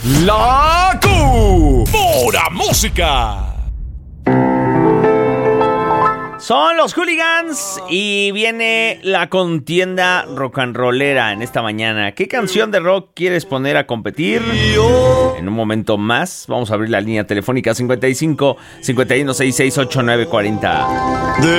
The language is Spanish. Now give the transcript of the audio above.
La Pura Música. Son los Hooligans y viene la contienda rock and rollera en esta mañana. ¿Qué canción de rock quieres poner a competir? En un momento más vamos a abrir la línea telefónica 55 51 66 89 40.